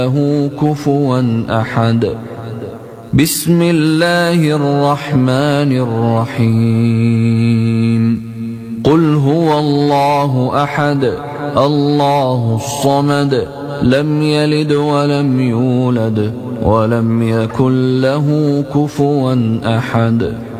له كفوا أحد. بسم الله الرحمن الرحيم. قل هو الله أحد الله الصمد لم يلد ولم يولد ولم يكن له كفوا أحد.